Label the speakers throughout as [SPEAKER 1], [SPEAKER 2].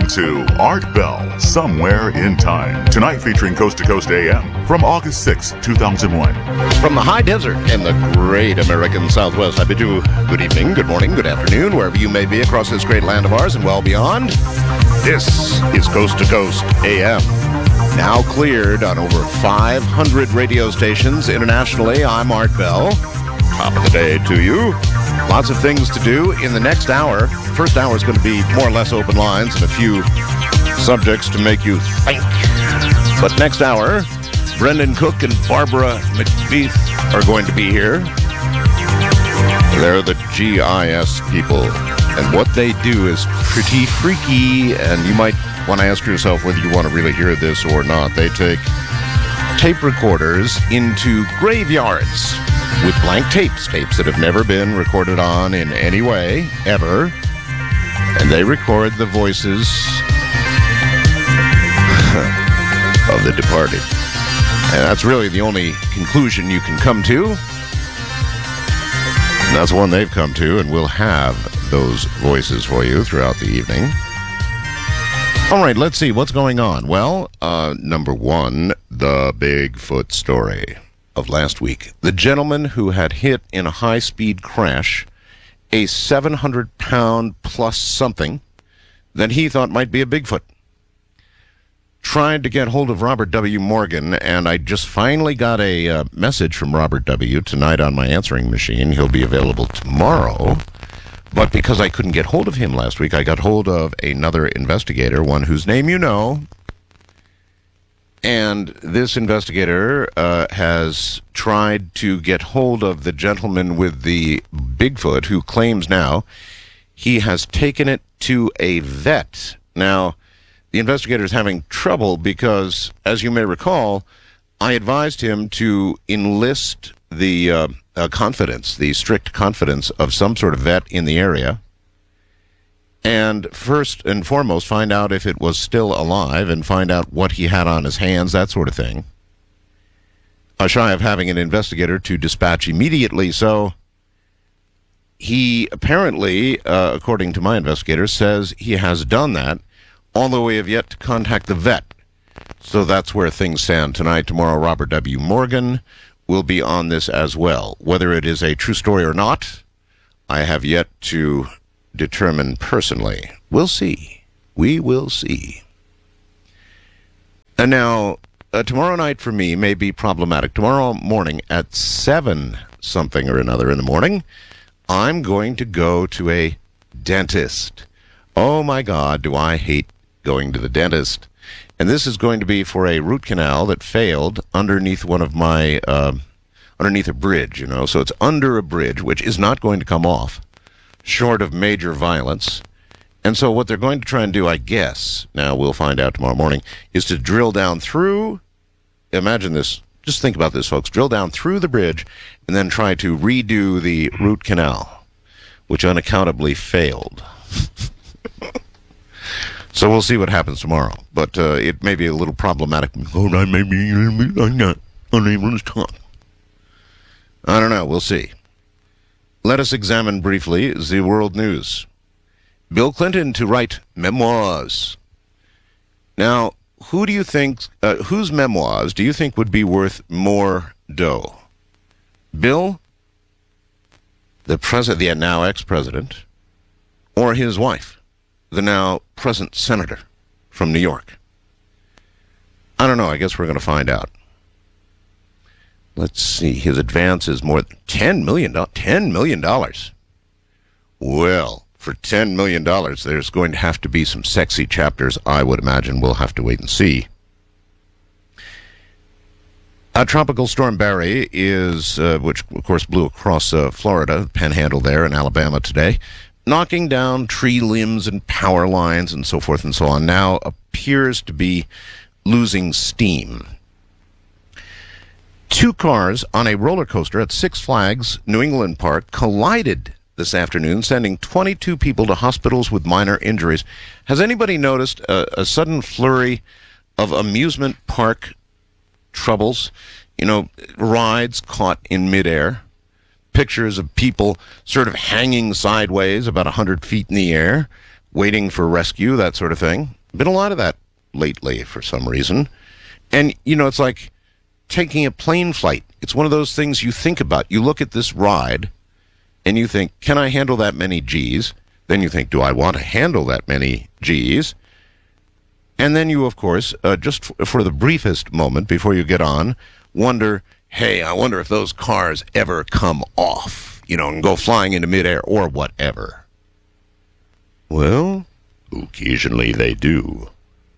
[SPEAKER 1] to Art Bell, Somewhere in Time. Tonight featuring Coast to Coast AM from August 6, 2001.
[SPEAKER 2] From the high desert in the great American Southwest, I bid you good evening, good morning, good afternoon, wherever you may be across this great land of ours and well beyond. This is Coast to Coast AM. Now cleared on over 500 radio stations internationally. I'm Art Bell. Top of the day to you. Lots of things to do in the next hour. First hour is going to be more or less open lines and a few subjects to make you think. But next hour, Brendan Cook and Barbara McBeath are going to be here. They're the GIS people, and what they do is pretty freaky, and you might want to ask yourself whether you want to really hear this or not. They take tape recorders into graveyards with blank tapes that have never been recorded on in any way, ever, and they record the voices of the departed. And that's really the only conclusion you can come to. And that's the one they've come to, and we'll have those voices for you throughout the evening. All right, let's see what's going on. Well, number one, the Bigfoot story of last week. The gentleman who had hit in a high-speed crash a 700-pound plus something that he thought might be a Bigfoot. Tried to get hold of Robert W. Morgan, and I just finally got a message from Robert W. tonight on my answering machine. He'll be available tomorrow. But because I couldn't get hold of him last week, I got hold of another investigator, one whose name you know. And this investigator has tried to get hold of the gentleman with the Bigfoot who claims now he has taken it to a vet. Now, the investigator is having trouble because, as you may recall, I advised him to enlist the confidence, the strict confidence of some sort of vet in the area, and first and foremost find out if it was still alive and find out what he had on his hands, that sort of thing. Shy of having an investigator to dispatch immediately, so he apparently, according to my investigator, says he has done that, although we have yet to contact the vet. So that's where things stand tonight. Tomorrow, Robert W. Morgan will be on this as well. Whether it is a true story or not, I have yet to determine personally. We'll see. We will see. And now, tomorrow night for me may be problematic. Tomorrow morning at 7 something or another in the morning, I'm going to go to a dentist. Oh my God, do I hate going to the dentist. And this is going to be for a root canal that failed underneath one of my, underneath a bridge, you know. So it's under a bridge, which is not going to come off, short of major violence. And so what they're going to try and do, I guess, now we'll find out tomorrow morning, is to drill down through, imagine this, just think about this, folks, drill down through the bridge and then try to redo the root canal, which unaccountably failed. So we'll see what happens tomorrow. But it may be a little problematic. Oh, I may be not unable to talk. I don't know. We'll see. Let us examine briefly the world news. Bill Clinton to write memoirs. Now, who do you think, whose memoirs do you think would be worth more dough? Bill, the now ex-president, or his wife, the now present senator from New York? I don't know. I guess we're going to find out. Let's see. His advance is more than $10 million. $10 million. Well, for $10 million, there's going to have to be some sexy chapters, I would imagine. We'll have to wait and see. Tropical Storm Barry is, which of course blew across Florida, the panhandle there, in Alabama today, knocking down tree limbs and power lines and so forth and so on, now appears to be losing steam. 2 cars on a roller coaster at Six Flags New England Park collided this afternoon, sending 22 people to hospitals with minor injuries. Has anybody noticed a sudden flurry of amusement park troubles? You know, rides caught in midair, pictures of people sort of hanging sideways about 100 feet in the air, waiting for rescue, that sort of thing. Been a lot of that lately for some reason. And, it's like taking a plane flight. It's one of those things you think about. You look at this ride and you think, can I handle that many G's? Then you think, do I want to handle that many G's? And then you, of course, just for the briefest moment before you get on, wonder, hey, I wonder if those cars ever come off, and go flying into midair or whatever. Well, occasionally they do.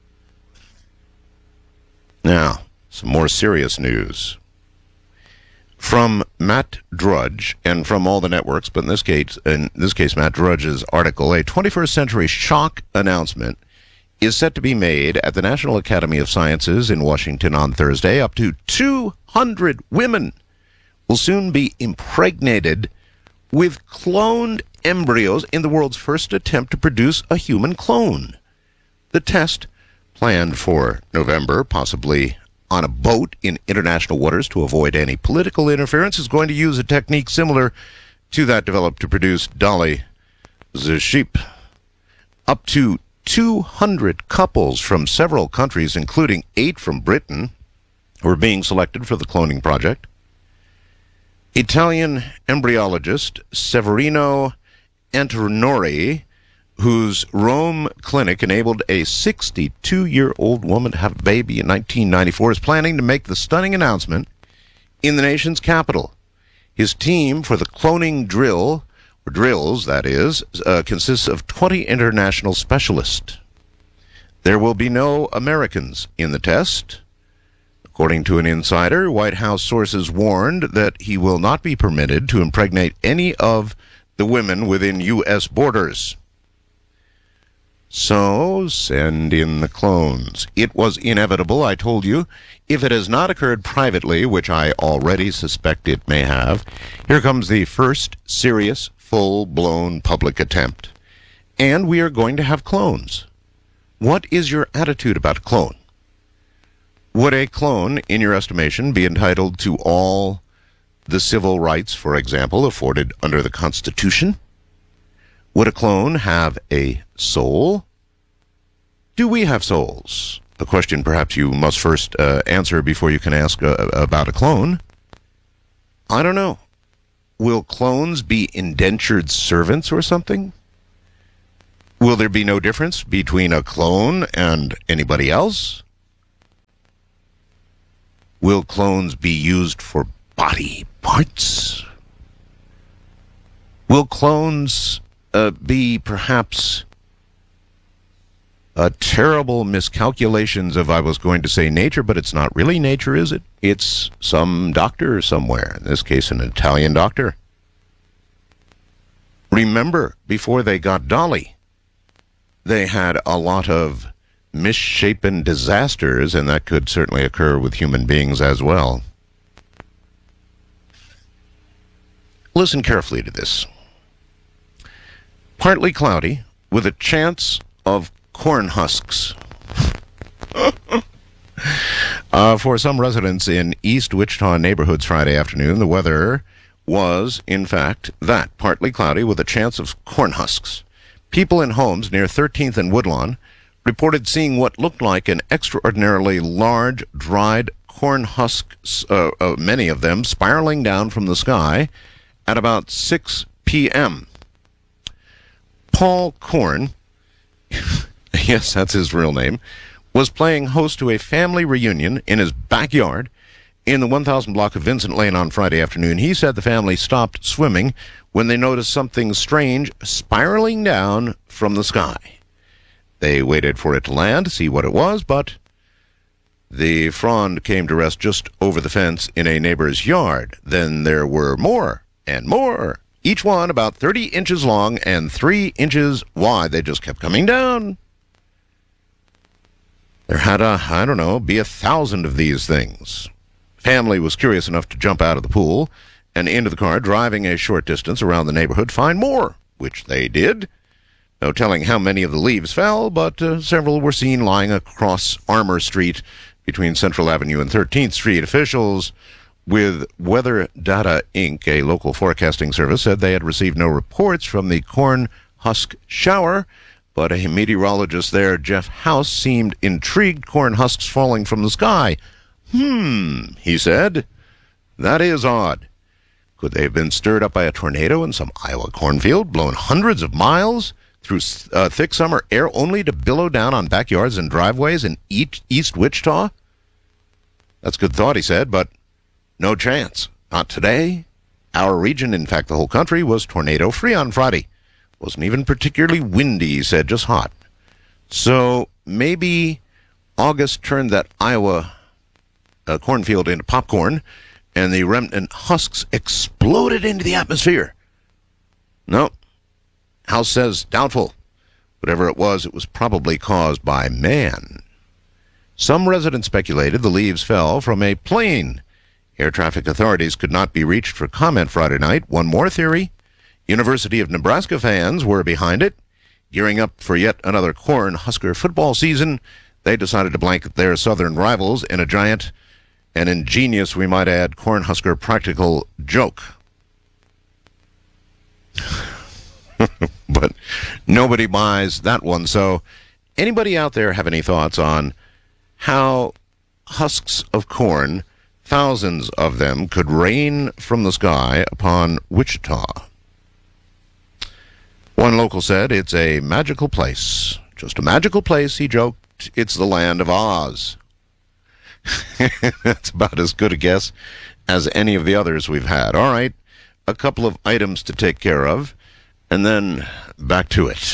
[SPEAKER 2] Now, some more serious news. From Matt Drudge, and from all the networks, but in this case, Matt Drudge's article, a 21st century shock announcement is set to be made at the National Academy of Sciences in Washington on Thursday. Up to 200 women will soon be impregnated with cloned embryos in the world's first attempt to produce a human clone. The test, planned for November, possibly on a boat in international waters to avoid any political interference, is going to use a technique similar to that developed to produce Dolly the sheep. Up to 200 couples from several countries, including 8 from Britain, were being selected for the cloning project. Italian embryologist Severino Antonori, whose Rome clinic enabled a 62-year-old woman to have a baby in 1994, is planning to make the stunning announcement in the nation's capital. His team for the cloning drills, that is, consists of 20 international specialists. There will be no Americans in the test. According to an insider, White House sources warned that he will not be permitted to impregnate any of the women within U.S. borders. So, send in the clones. It was inevitable, I told you. If it has not occurred privately, which I already suspect it may have, here comes the first serious, full-blown public attempt. And we are going to have clones. What is your attitude about a clone? Would a clone, in your estimation, be entitled to all the civil rights, for example, afforded under the Constitution? Would a clone have a soul? Do we have souls? A question perhaps you must first answer before you can ask about a clone. I don't know. Will clones be indentured servants or something? Will there be no difference between a clone and anybody else? Will clones be used for body parts? Will clones be perhaps terrible miscalculations of, I was going to say nature, but it's not really nature, is it? It's some doctor somewhere, in this case an Italian doctor. Remember, before they got Dolly, they had a lot of misshapen disasters, and that could certainly occur with human beings as well. Listen carefully to this. Partly cloudy, with a chance of corn husks. For some residents in East Wichita neighborhoods Friday afternoon, the weather was, in fact, that, partly cloudy with a chance of corn husks. People in homes near 13th and Woodlawn reported seeing what looked like an extraordinarily large, dried corn husks, many of them spiraling down from the sky at about 6 p.m. Paul Korn, yes, that's his real name, was playing host to a family reunion in his backyard in the 1000 block of Vincent Lane on Friday afternoon. He said the family stopped swimming when they noticed something strange spiraling down from the sky. They waited for it to land to see what it was, but the frond came to rest just over the fence in a neighbor's yard. Then there were more and more, each one about 30 inches long and 3 inches wide. They just kept coming down. There had be 1,000 of these things. Family was curious enough to jump out of the pool and into the car, driving a short distance around the neighborhood, find more, which they did. No telling how many of the leaves fell, but several were seen lying across Armour Street between Central Avenue and 13th Street. Officials with Weather Data Inc., a local forecasting service, said they had received no reports from the corn husk shower, But a meteorologist there, Jeff House, seemed intrigued corn husks falling from the sky. He said, that is odd. Could they have been stirred up by a tornado in some Iowa cornfield, blown hundreds of miles through thick summer air only to billow down on backyards and driveways in East Wichita? That's a good thought, he said, but no chance. Not today. Our region, in fact the whole country, was tornado-free on Friday. Wasn't even particularly windy, he said, just hot. So maybe August turned that Iowa cornfield into popcorn, and the remnant husks exploded into the atmosphere. No. House says doubtful. Whatever it was probably caused by man. Some residents speculated the leaves fell from a plane. Air traffic authorities could not be reached for comment Friday night. One more theory. University of Nebraska fans were behind it. Gearing up for yet another Cornhusker football season, they decided to blanket their southern rivals in a giant and ingenious, we might add, Cornhusker practical joke. But nobody buys that one. So anybody out there have any thoughts on how husks of corn, thousands of them, could rain from the sky upon Wichita? One local said, it's a magical place. Just a magical place, he joked. It's the land of Oz. That's about as good a guess as any of the others we've had. All right, a couple of items to take care of, and then back to it.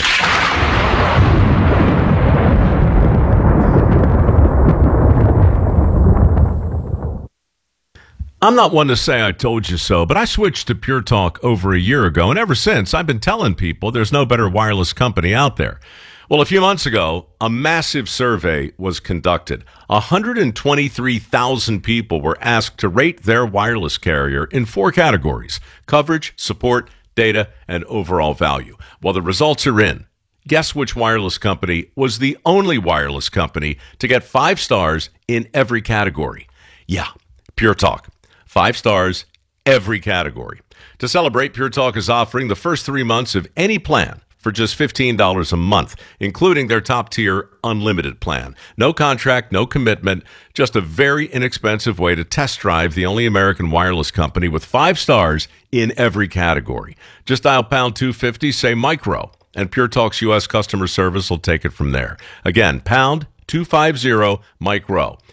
[SPEAKER 3] I'm not one to say I told you so, but I switched to Pure Talk over a year ago, and ever since, I've been telling people there's no better wireless company out there. Well, a few months ago, a massive survey was conducted. 123,000 people were asked to rate their wireless carrier in 4 categories: coverage, support, data, and overall value. Well, the results are in. Guess which wireless company was the only wireless company to get 5 stars in every category? Yeah, Pure Talk. 5 stars, every category. To celebrate, Pure Talk is offering the first 3 months of any plan for just $15 a month, including their top-tier unlimited plan. No contract, no commitment, just a very inexpensive way to test drive the only American wireless company with 5 stars in every category. Just dial pound 250, say micro, and Pure Talk's U.S. customer service will take it from there. Again, pound 250 micro.